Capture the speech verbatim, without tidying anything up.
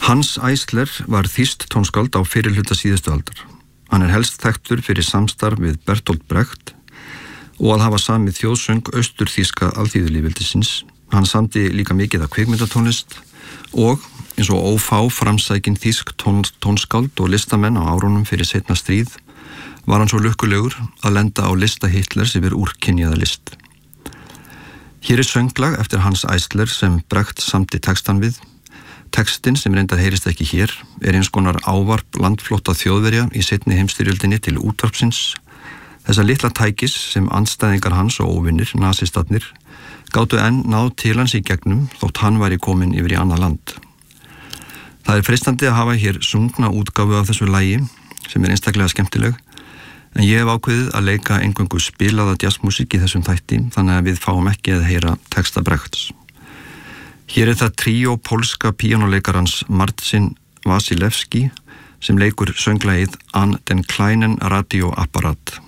Hans Eisler var þýskt tónskáld á fyrirhluta síðustu aldar. Hann er helst þekktur fyrir samstarf við Bertolt Brecht og að hafa samið þjóðsöng austurþýska alþýðulýðveldisins. Hann samdi líka mikið af kvikmyndatónlist og eins og ófá framsækin þýsk tón, tónskáld og listamenn á árunum fyrir seinna stríð var hann svo lukkulegur að lenda á lista Hitlers yfir úrkynjaða list. Hér er sönglag eftir Hans Eisler sem Brecht samdi textan við. Textin, sem reyndar heyrist ekki hér, er eins konar ávarp landflótta Þjóðverja í seinni heimsstyrjöldinni til útvarpsins. Þessa litla tækis sem andstæðingar hans og óvinnir, nasistarnir, gátu enn náð til hans í gegnum þótt hann væri komin yfir í annað land. Það er freistandi að hafa hér sungna útgáfu af þessu lagi, sem er einstaklega skemmtileg, en ég hef ákveðið að leika eingöngu spilaða jazzmusík í þessum þætti, þannig að við fáum ekki að heyra texta Brechts. Hér er það tríó pólska píanóleikarans Marcin Wasilewski sem leikur sönglagið An den kleinen Radioapparat.